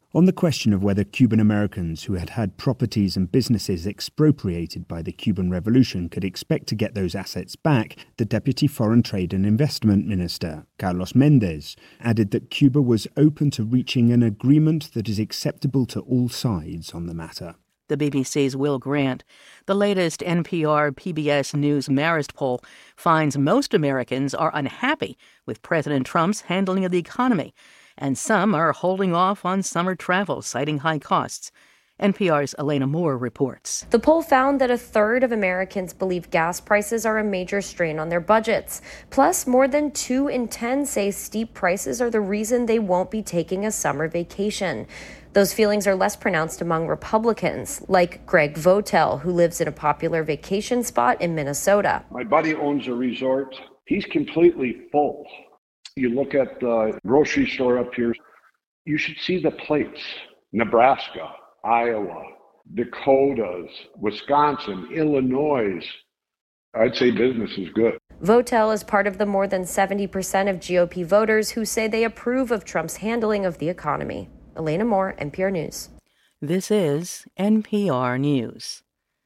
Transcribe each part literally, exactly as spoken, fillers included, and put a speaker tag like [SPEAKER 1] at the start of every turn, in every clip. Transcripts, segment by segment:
[SPEAKER 1] On the question of whether Cuban Americans who had had properties and businesses expropriated by the Cuban Revolution could expect to get those assets back, the Deputy Foreign Trade and Investment Minister, Carlos Mendez, added that Cuba was open to reaching an agreement that is acceptable to all sides on the matter.
[SPEAKER 2] The B B C's Will Grant. The latest N P R P B S News Marist poll finds most Americans are unhappy with President Trump's handling of the economy, and some are holding off on summer travel, citing high costs. N P R's Elena Moore reports.
[SPEAKER 3] The poll found that a third of Americans believe gas prices are a major strain on their budgets. Plus, more than two in ten say steep prices are the reason they won't be taking a summer vacation. Those feelings are less pronounced among Republicans, like Greg Votel, who lives in a popular vacation spot in Minnesota.
[SPEAKER 4] My buddy owns a resort. He's completely full. You look at the grocery store up here, you should see the plates. Nebraska, Iowa, Dakotas, Wisconsin, Illinois. I'd say business is good.
[SPEAKER 3] Votel is part of the more than seventy percent of G O P voters who say they approve of Trump's handling of the economy. Elena Moore, N P R News.
[SPEAKER 2] This is N P R News.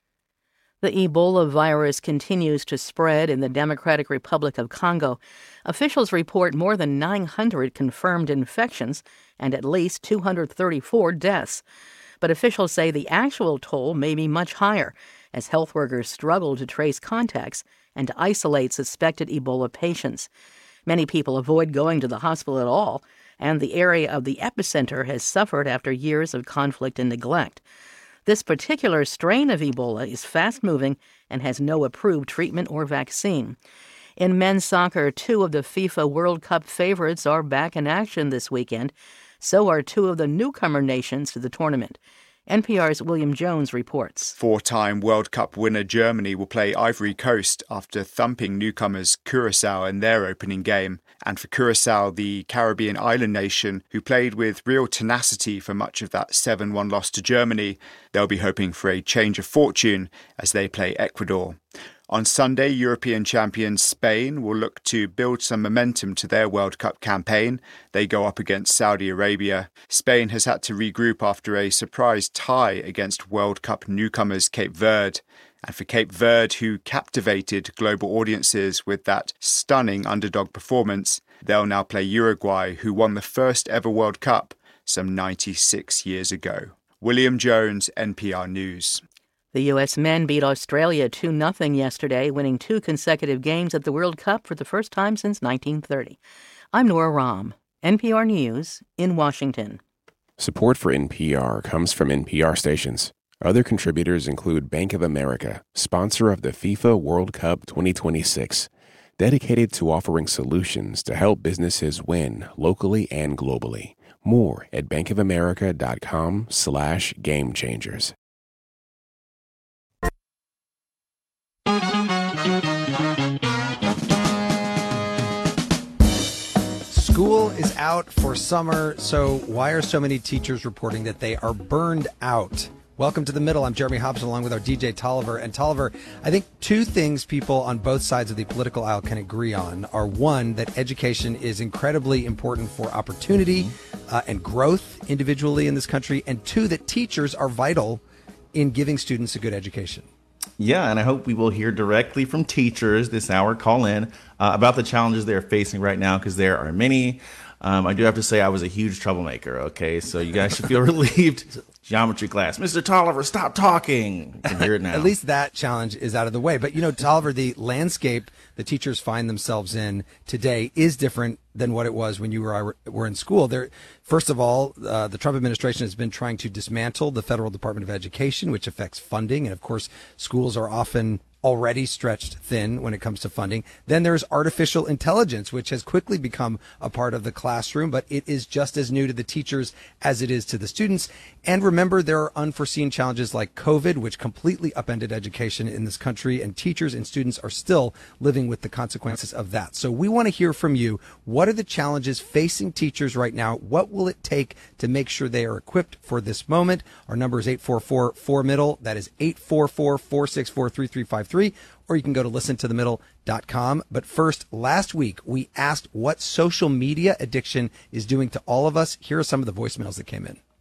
[SPEAKER 2] The Ebola virus continues to spread in the Democratic Republic of Congo. Officials report more than nine hundred confirmed infections and at least two hundred thirty-four deaths. But officials say the actual toll may be much higher as health workers struggle to trace contacts and to isolate suspected Ebola patients. Many people avoid going to the hospital at all, and the area of the epicenter has suffered after years of conflict and neglect. This particular strain of Ebola is fast-moving and has no approved treatment or vaccine. In men's soccer, two of the FIFA World Cup favorites are back in action this weekend. So are two of the newcomer nations to the tournament. N P R's William Jones reports.
[SPEAKER 5] Four-time World Cup winner Germany will play Ivory Coast after thumping newcomers Curaçao in their opening game. And for Curaçao, the Caribbean island nation, who played with real tenacity for much of that seven one loss to Germany, they'll be hoping for a change of fortune as they play Ecuador. On Sunday, European champions Spain will look to build some momentum to their World Cup campaign. They go up against Saudi Arabia. Spain has had to regroup after a surprise tie against World Cup newcomers Cape Verde. And for Cape Verde, who captivated global audiences with that stunning underdog performance, they'll now play Uruguay, who won the first ever World Cup some ninety-six years ago. William Jones, N P R News.
[SPEAKER 2] The U S men beat Australia two nothing yesterday, winning two consecutive games at the World Cup for the first time since nineteen thirty. I'm Nora Rahm, N P R News in Washington.
[SPEAKER 6] Support for N P R comes from N P R stations. Other contributors include Bank of America, sponsor of the FIFA World Cup twenty twenty-six, dedicated to offering solutions to help businesses win locally and globally. More at bankofamerica.com slash game changers.
[SPEAKER 7] School is out for summer, so why are so many teachers reporting that they are burned out? Welcome to The Middle. I'm Jeremy Hobson along with our D J Tolliver. And Tolliver, I think two things people on both sides of the political aisle can agree on are, one, that education is incredibly important for opportunity uh, and growth individually in this country, and two, that teachers are vital in giving students a good education.
[SPEAKER 8] Yeah, and I hope we will hear directly from teachers this hour. Call in uh, about the challenges they're facing right now, because there are many. Um, I do have to say I was a huge troublemaker, okay? So you guys should feel relieved. Geometry class. Mister Tolliver, stop talking. You can hear it now.
[SPEAKER 7] At least that challenge is out of the way. But, you know, Tolliver, the landscape the teachers find themselves in today is different than what it was when you were, were in school. There, first of all, uh, the Trump administration has been trying to dismantle the Federal Department of Education, which affects funding. And, of course, schools are often already stretched thin when it comes to funding. Then there's artificial intelligence, which has quickly become a part of the classroom, but it is just as new to the teachers as it is to the students. And remember, there are unforeseen challenges like COVID, which completely upended education in this country, and teachers and students are still living with the consequences of that. So we want to hear from you. What are the challenges facing teachers right now? What will it take to make sure they are equipped for this moment? Our number is eight four four, four middle. That is eight four four, four six four, three three five three. Or you can go to listen to the middle dot com. But first, last week, we asked what social media addiction is doing to all of us. Here are some of the voicemails that came in.